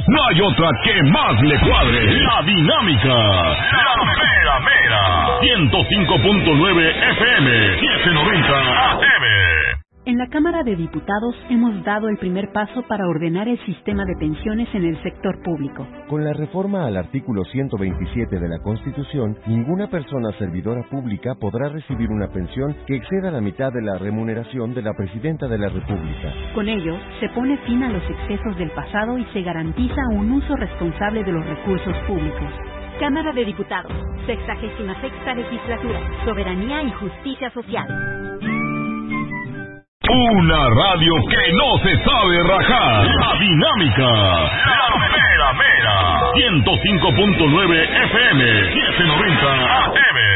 No hay otra que más le cuadre. La Dinámica. La mera mera. 105.9 FM. 790 AM. En la Cámara de Diputados hemos dado el primer paso para ordenar el sistema de pensiones en el sector público. Con la reforma al artículo 127 de la Constitución, ninguna persona servidora pública podrá recibir una pensión que exceda la mitad de la remuneración de la Presidenta de la República. Con ello, se pone fin a los excesos del pasado y se garantiza un uso responsable de los recursos públicos. Cámara de Diputados, 66ª Legislatura, Soberanía y Justicia Social. Una radio que no se sabe rajar. La Dinámica. La mera mera. 105.9 FM. 790 AM.